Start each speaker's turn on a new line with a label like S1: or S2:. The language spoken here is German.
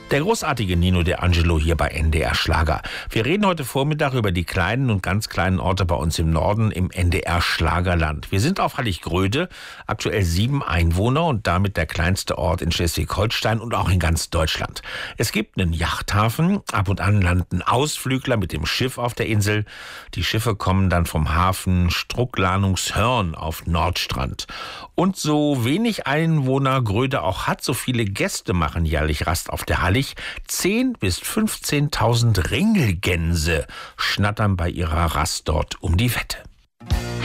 S1: Der großartige Nino De Angelo hier bei NDR Schlager. Wir reden heute Vormittag über die kleinen und ganz kleinen Orte bei uns im Norden im NDR Schlagerland. Wir sind auf Hallig-Gröde, aktuell 7 Einwohner und damit der kleinste Ort in Schleswig-Holstein und auch in ganz Deutschland. Es gibt einen Yachthafen, ab und an landen Ausflügler mit dem Schiff auf der Insel. Die Schiffe kommen dann vom Hafen Strucklanungshörn auf Nordstrand. Und so wenig Einwohner Gröde auch hat, so viele Gäste machen jährlich Rast auf der Hallig. 10.000 bis 15.000 Ringelgänse schnattern bei ihrer Rast dort um die Wette.